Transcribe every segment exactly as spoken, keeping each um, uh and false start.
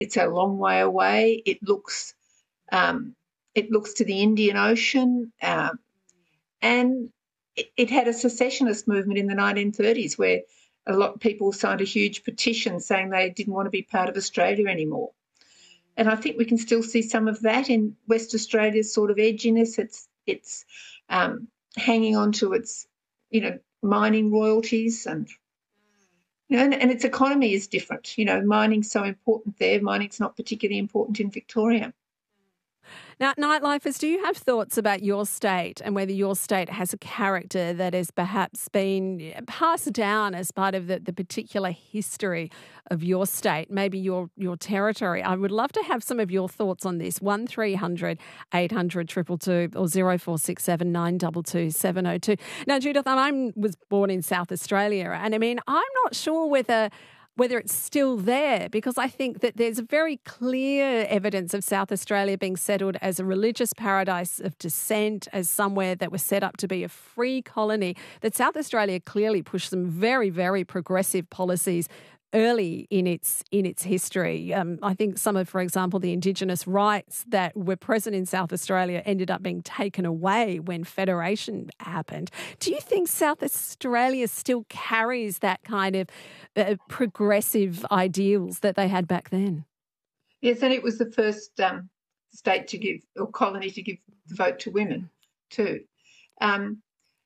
it's a long way away. It looks um, it looks to the Indian Ocean, um, and it, it had a secessionist movement in the nineteen thirties where a lot of people signed a huge petition saying they didn't want to be part of Australia anymore. And I think we can still see some of that in West Australia's sort of edginess. It's it's um, hanging on to its, you know, mining royalties and, you know, and, and its economy is different. You know, mining's so important there. Mining's not particularly important in Victoria. Now, Nightlifers, do you have thoughts about your state and whether your state has a character that has perhaps been passed down as part of the, the particular history of your state, maybe your, your territory? I would love to have some of your thoughts on this. one three hundred eight hundred two two two or zero four six seven nine two two seven zero two. Now, Judith, I was born in South Australia, and I mean, I'm not sure whether... whether it's still there, because I think that there's very clear evidence of South Australia being settled as a religious paradise of descent, as somewhere that was set up to be a free colony, that South Australia clearly pushed some very, very progressive policies early in its in its history. Um, I think some of, for example, the Indigenous rights that were present in South Australia ended up being taken away when Federation happened. Do you think South Australia still carries that kind of uh, progressive ideals that they had back then? Yes, and it was the first um, state to give, or colony to give the vote to women too. Um,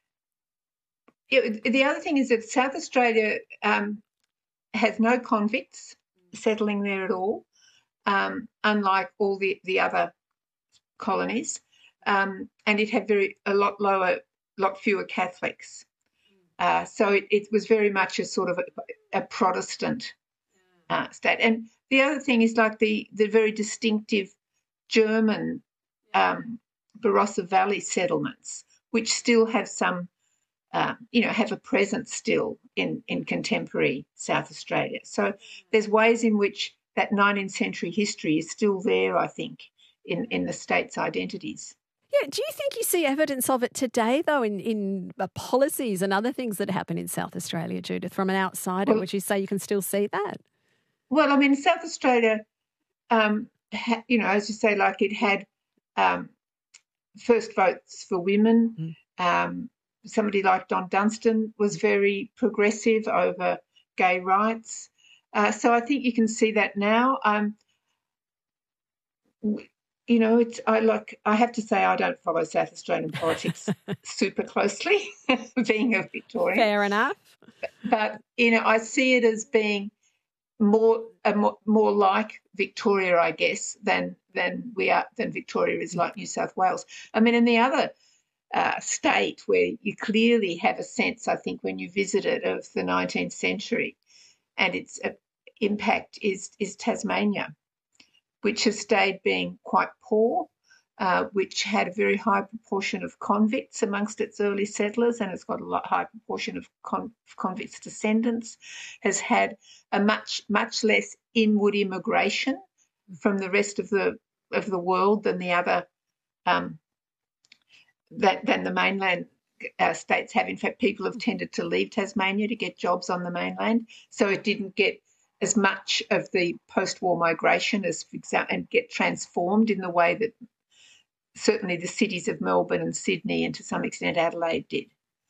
it, the other thing is that South Australia... Um, has no convicts settling there at all, um, unlike all the, the other colonies, um, and it had very a lot lower, lot fewer Catholics. Uh, so it, it was very much a sort of a, a Protestant uh, state. And the other thing is like the the very distinctive German um, Barossa Valley settlements, which still have some. Uh, you know, have a presence still in, in contemporary South Australia. So there's ways in which that nineteenth century history is still there, I think, in, in the state's identities. Yeah, do you think you see evidence of it today, though, in, in uh, policies and other things that happen in South Australia, Judith, from an outsider? Well, would you say you can still see that? Well, I mean, South Australia, um, ha, you know, as you say, like it had um, first votes for women, mm. um, somebody like Don Dunstan was very progressive over gay rights. Uh, so I think you can see that now. Um, you know, it's I like I have to say I don't follow South Australian politics super closely, being a Victorian. Fair enough. But, you know, I see it as being more a more, more like Victoria, I guess, than than we are than Victoria is like New South Wales. I mean, in the other Uh, state where you clearly have a sense, I think, when you visit it, of the nineteenth century and its uh, impact is, is Tasmania, which has stayed being quite poor, uh, which had a very high proportion of convicts amongst its early settlers, and it's got a lot high proportion of, con- of convicts' descendants, has had a much, much less inward immigration from the rest of the of the world than the other um That, than the mainland uh, states have. In fact, people have tended to leave Tasmania to get jobs on the mainland, so it didn't get as much of the post-war migration as, for example, and get transformed in the way that certainly the cities of Melbourne and Sydney and to some extent Adelaide did.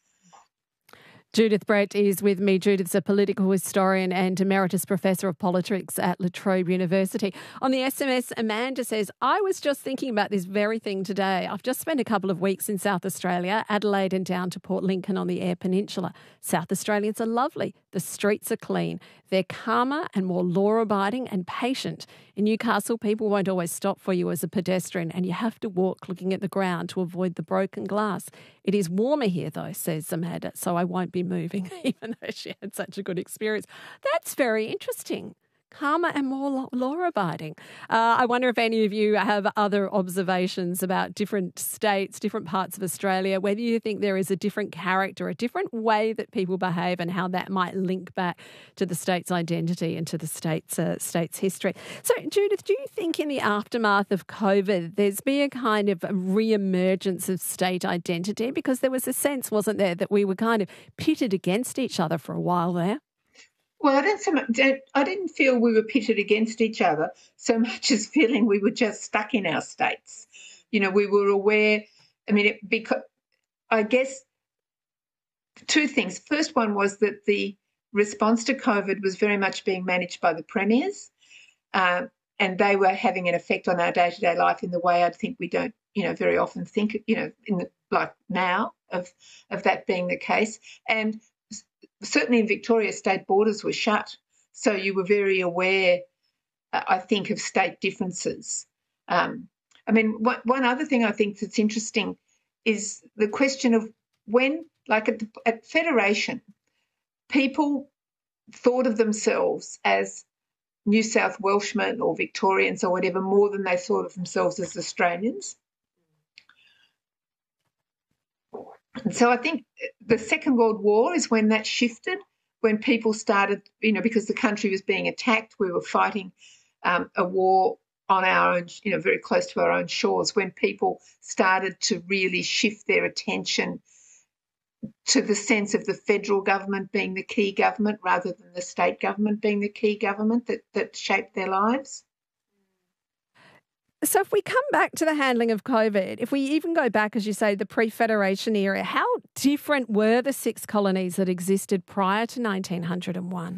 Judith Brett is with me. Judith's a political historian and emeritus professor of politics at La Trobe University. On the S M S, Amanda says, I was just thinking about this very thing today. I've just spent a couple of weeks in South Australia, Adelaide and down to Port Lincoln on the Eyre Peninsula. South Australians are lovely. The streets are clean. They're calmer and more law-abiding and patient. In Newcastle, people won't always stop for you as a pedestrian, and you have to walk looking at the ground to avoid the broken glass. It is warmer here, though, says Amanda, so I won't be moving, even though she had such a good experience. That's very interesting. Calmer and more law-abiding. Uh, I wonder if any of you have other observations about different states, different parts of Australia, whether you think there is a different character, a different way that people behave and how that might link back to the state's identity and to the state's, uh, state's history. So, Judith, do you think in the aftermath of COVID there's been a kind of re-emergence of state identity? Because there was a sense, wasn't there, that we were kind of pitted against each other for a while there? Well, I didn't, so much, I didn't feel we were pitted against each other so much as feeling we were just stuck in our states. You know, we were aware. I mean, it, because I guess two things. First one was that the response to COVID was very much being managed by the premiers, uh, and they were having an effect on our day-to-day life in the way I think we don't, you know, very often think, you know, in the, like now of of that being the case. And certainly in Victoria, state borders were shut, so you were very aware, uh, I think, of state differences. Um, I mean, one, one other thing I think that's interesting is the question of when, like at, the, at Federation, people thought of themselves as New South Welshmen or Victorians or whatever more than they thought of themselves as Australians. And so I think the Second World War is when that shifted, when people started, you know, because the country was being attacked, we were fighting um, a war on our own, you know, very close to our own shores, when people started to really shift their attention to the sense of the federal government being the key government rather than the state government being the key government that, that shaped their lives. So if we come back to the handling of COVID, if we even go back, as you say, the pre-Federation era, how different were the six colonies that existed prior to nineteen oh one?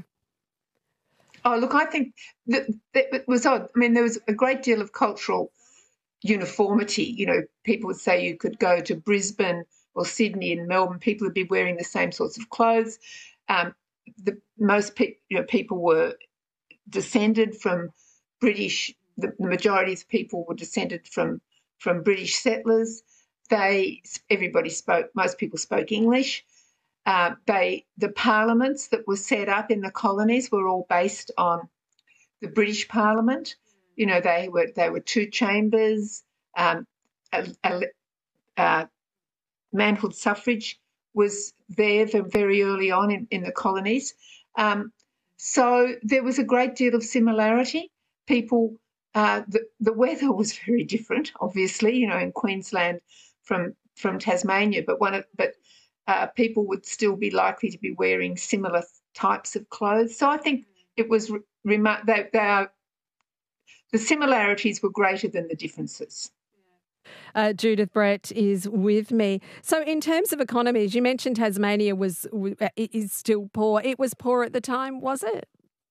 Oh, look, I think that, that it was odd. I mean, there was a great deal of cultural uniformity. You know, people would say you could go to Brisbane or Sydney and Melbourne, people would be wearing the same sorts of clothes. Um, the most pe- you know, people were descended from British. The, the majority of people were descended from from British settlers. They everybody spoke. Most people spoke English. Uh, they the parliaments that were set up in the colonies were all based on the British Parliament. You know, they were they were two chambers. Um, a, a, uh, manhood suffrage was there very early on in, in the colonies. Um, so there was a great deal of similarity. People, uh, the, the weather was very different, obviously, you know, in Queensland from from Tasmania, but one of, but uh, people would still be likely to be wearing similar types of clothes. So I think it was remote. They, they are, the similarities were greater than the differences. Uh, Judith Brett is with me. So in terms of economies, you mentioned Tasmania was is still poor. It was poor at the time, was it?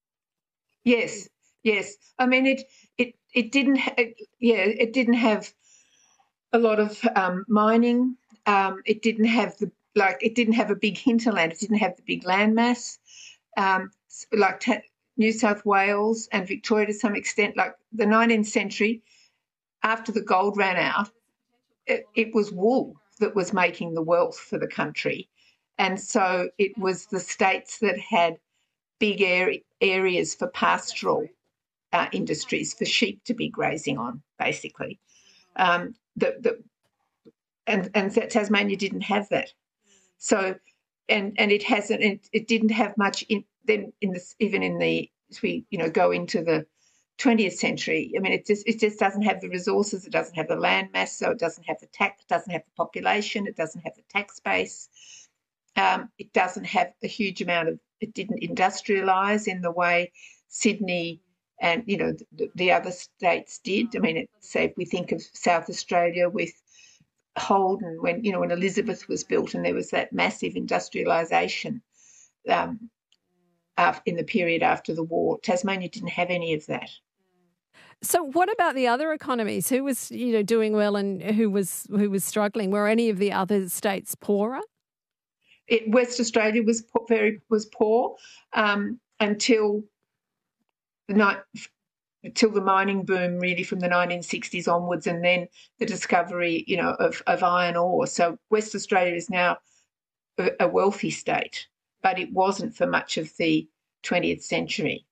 Yes, yes. I mean, it it it didn't. It, yeah, it didn't have a lot of um, mining. Um, it didn't have the like. It didn't have a big hinterland. It didn't have the big landmass. Um, like ta- New South Wales and Victoria to some extent. Like the nineteenth century, after the gold ran out, it, it was wool that was making the wealth for the country. And so it was the states that had big area, areas for pastoral uh, industries, for sheep to be grazing on, basically. Um, the, the, and, and Tasmania didn't have that. So, and and it hasn't, it, it didn't have much in then in this, even in the, as we, you know, go into the twentieth century. I mean, it just it just doesn't have the resources. It doesn't have the land mass, so it doesn't have the tax. It doesn't have the population. It doesn't have the tax base. Um, it doesn't have a huge amount of. It didn't industrialise in the way Sydney and you know the, the other states did. I mean, it, say if we think of South Australia with Holden, when you know when Elizabeth was built, and there was that massive industrialisation um, in the period after the war. Tasmania didn't have any of that. So what about the other economies? Who was, you know, doing well and who was who was struggling? Were any of the other states poorer? It, West Australia was very was poor um, until the night until the mining boom, really, from the nineteen sixties onwards, and then the discovery, you know, of, of iron ore. So West Australia is now a, a wealthy state, but it wasn't for much of the twentieth century.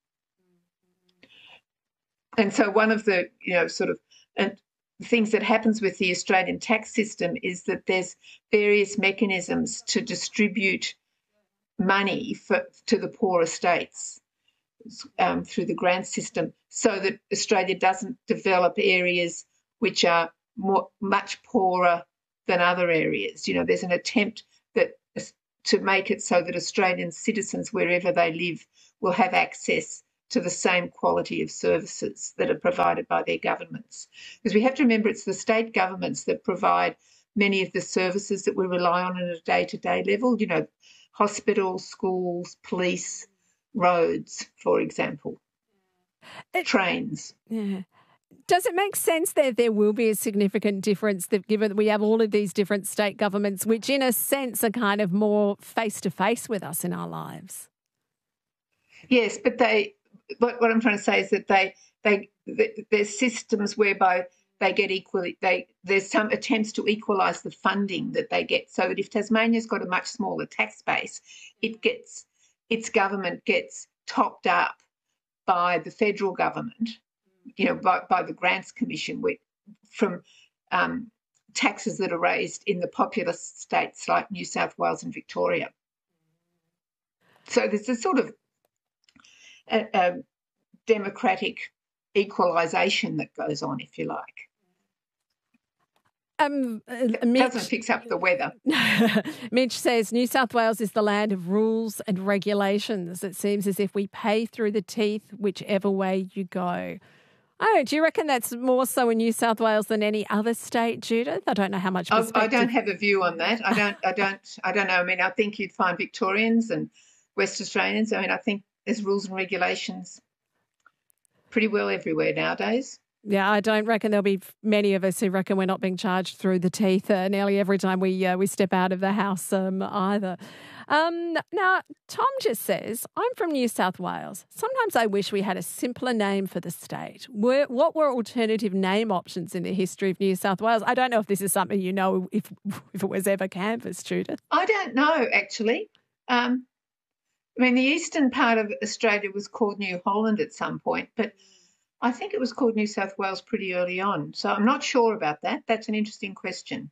And so one of the, you know, sort of and things that happens with the Australian tax system is that there's various mechanisms to distribute money for, to the poorer states um, through the grant system, so that Australia doesn't develop areas which are more, much poorer than other areas. You know, there's an attempt that to make it so that Australian citizens, wherever they live, will have access to the same quality of services that are provided by their governments. Because we have to remember it's the state governments that provide many of the services that we rely on at a day-to-day level, you know, hospitals, schools, police, roads, for example, it, trains. Yeah. Does it make sense that there will be a significant difference that given that we have all of these different state governments, which in a sense are kind of more face-to-face with us in our lives? Yes, but they, what, what I'm trying to say is that they, they, they there's systems whereby they get equally, they, there's some attempts to equalise the funding that they get so that if Tasmania's got a much smaller tax base, it gets, its government gets topped up by the federal government, you know, by, by the Grants Commission from um, taxes that are raised in the populous states like New South Wales and Victoria. So there's a sort of a, a democratic equalisation that goes on, if you like. Um, uh, it Mitch, doesn't fix up the weather. Mitch says New South Wales is the land of rules and regulations. It seems as if we pay through the teeth whichever way you go. Oh, do you reckon that's more so in New South Wales than any other state, Judith? I don't know how much perspective. I, I don't have a view on that. I don't. I don't. I don't know. I mean, I think you'd find Victorians and West Australians. I mean, I think there's rules and regulations pretty well everywhere nowadays. Yeah, I don't reckon there'll be many of us who reckon we're not being charged through the teeth uh, nearly every time we uh, we step out of the house um, either. Um, now, Tom just says, I'm from New South Wales. Sometimes I wish we had a simpler name for the state. Were, what were alternative name options in the history of New South Wales? I don't know if this is something you know, if if it was ever canvassed, Judith. I don't know, actually. Um, I mean, the eastern part of Australia was called New Holland at some point, but I think it was called New South Wales pretty early on. So I'm not sure about that. That's an interesting question.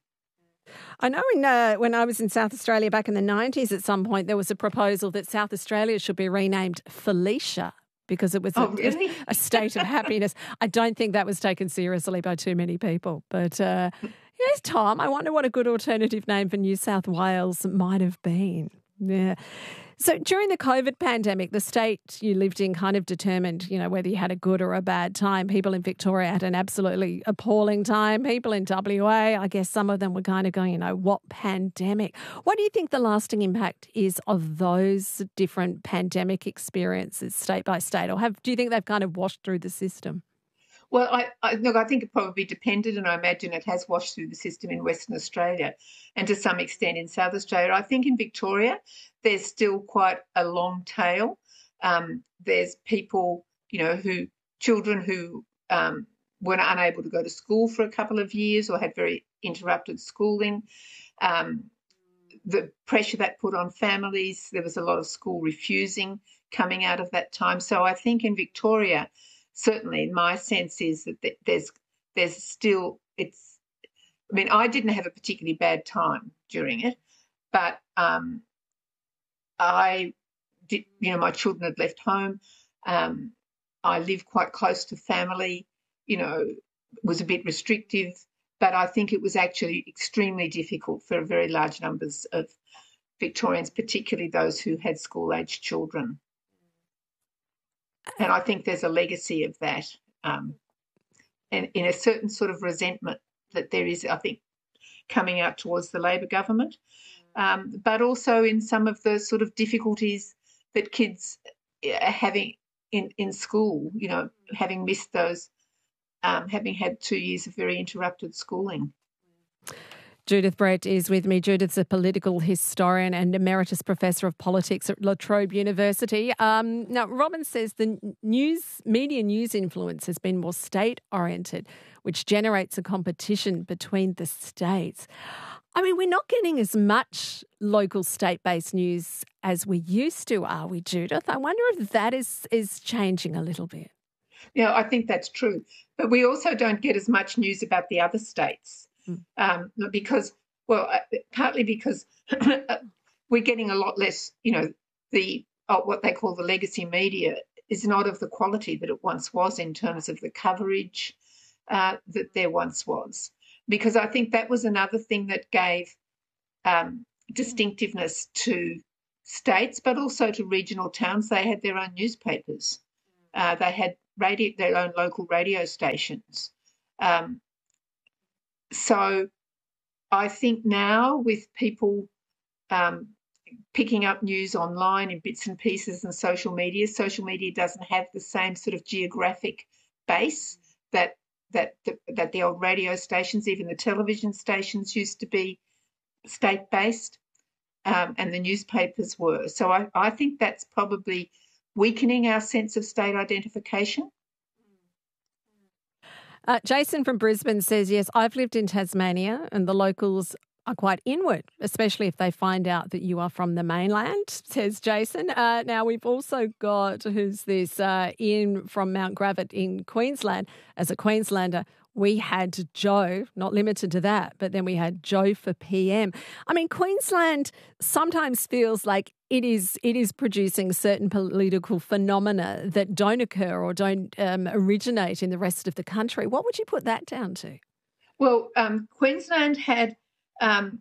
I know in, uh, when I was in South Australia back in the nineties, at some point there was a proposal that South Australia should be renamed Felicia because it was oh, a, really? a, a state of happiness. I don't think that was taken seriously by too many people. But uh, yes, Tom, I wonder what a good alternative name for New South Wales might have been. Yeah. So during the COVID pandemic, the state you lived in kind of determined, you know, whether you had a good or a bad time. People in Victoria had an absolutely appalling time. People in W A, I guess some of them were kind of going, you know, what pandemic? What do you think the lasting impact is of those different pandemic experiences state by state? Or have do you think they've kind of washed through the system? Well, I, I, look, I think it probably depended, and I imagine it has washed through the system in Western Australia and to some extent in South Australia. I think in Victoria there's still quite a long tail. Um, there's people, you know, who, children who um, were unable to go to school for a couple of years or had very interrupted schooling. Um, the pressure that put on families, there was a lot of school refusing coming out of that time. So I think in Victoria, certainly, my sense is that there's there's still it's. I mean, I didn't have a particularly bad time during it, but um, I did. You know, my children had left home. Um, I live quite close to family. You know, was a bit restrictive, but I think it was actually extremely difficult for very large numbers of Victorians, particularly those who had school-aged children. And I think there's a legacy of that um, and in a certain sort of resentment that there is, I think, coming out towards the Labor government, um, but also in some of the sort of difficulties that kids are having in, in school, you know, having missed those, um, having had two years of very interrupted schooling. Judith Brett is with me. Judith's a political historian and emeritus professor of politics at La Trobe University. Um, now, Robin says the news media news influence has been more state-oriented, which generates a competition between the states. I mean, we're not getting as much local state-based news as we used to, are we, Judith? I wonder if that is, is changing a little bit. Yeah, I think that's true. But we also don't get as much news about the other states. Um, because, well, partly because we're getting a lot less, you know, the uh, what they call the legacy media is not of the quality that it once was in terms of the coverage uh, that there once was. Because I think that was another thing that gave um, distinctiveness to states, but also to regional towns. They had their own newspapers. Uh, they had radio, their own local radio stations. Um, so I think now with people um, picking up news online in bits and pieces and social media, social media doesn't have the same sort of geographic base that that the, that the old radio stations, even the television stations, used to be state-based, um, and the newspapers were. So I, I think that's probably weakening our sense of state identification. Uh, Jason from Brisbane says, yes, I've lived in Tasmania and the locals are quite inward, especially if they find out that you are from the mainland, says Jason. Uh, now, we've also got, who's this, uh, Ian from Mount Gravatt in Queensland. As a Queenslander, we had Joe, not limited to that, but then we had Joe for P M. I mean, Queensland sometimes feels like it is it is producing certain political phenomena that don't occur or don't um, originate in the rest of the country. What would you put that down to? Well, um, Queensland had um,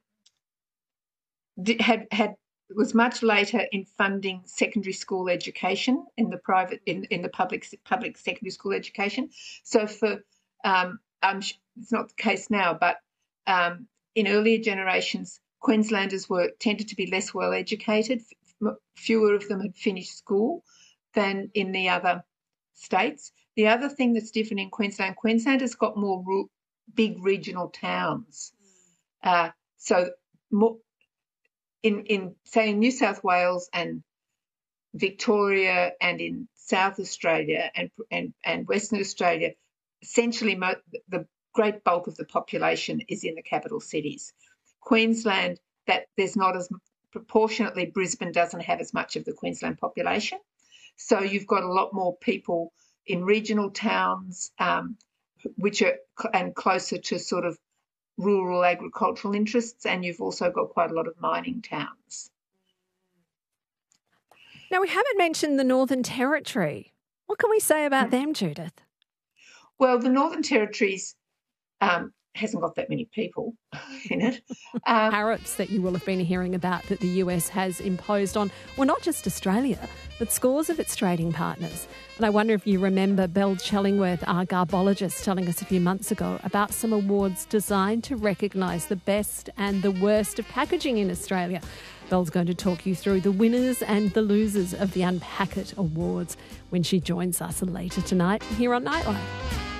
had had was much later in funding secondary school education in the private in, in the public public secondary school education. So for Um, um, it's not the case now, but um, in earlier generations, Queenslanders were tended to be less well educated. F- fewer of them had finished school than in the other states. The other thing that's different in Queensland, Queensland has got more ru- big regional towns. Uh, so more in in say in New South Wales and Victoria and in South Australia and and and Western Australia, essentially mo- the great bulk of the population is in the capital cities. Queensland, that there's not as proportionately, Brisbane doesn't have as much of the Queensland population. So you've got a lot more people in regional towns, um, which are and closer to sort of rural agricultural interests, and you've also got quite a lot of mining towns. Now, we haven't mentioned the Northern Territory. What can we say about mm. them, Judith? Well, the Northern Territories um, hasn't got that many people in it. Um, Tariffs that you will have been hearing about that the U S has imposed on, well, not just Australia, but scores of its trading partners. And I wonder if you remember Belle Chellingworth, our garbologist, telling us a few months ago about some awards designed to recognise the best and the worst of packaging in Australia. Belle's going to talk you through the winners and the losers of the Unpack It Awards when she joins us later tonight here on Nightline.